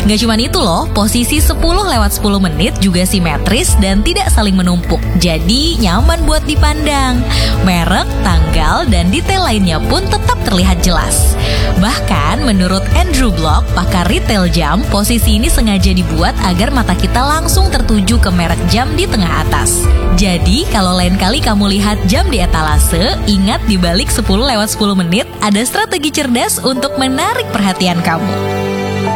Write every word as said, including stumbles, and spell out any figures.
Gak cuma itu loh, posisi sepuluh lewat sepuluh menit juga simetris dan tidak saling menumpuk. Jadi nyaman buat dipandang. Merek, tanggal, dan detail lainnya pun tetap terlihat jelas. Bahkan menurut Andrew Block, pakar retail jam, posisi ini sengaja dibuat agar mata kita langsung tertuju ke merek jam di tengah atas. Jadi kalau lain kali kamu lihat jam di etalase, ingat di balik sepuluh lewat sepuluh menit ada strategi cerdas untuk menarik perhatian kamu.